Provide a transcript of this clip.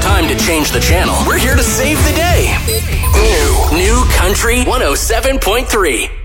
time to change the channel. We're here to save the day. New Country 107.3.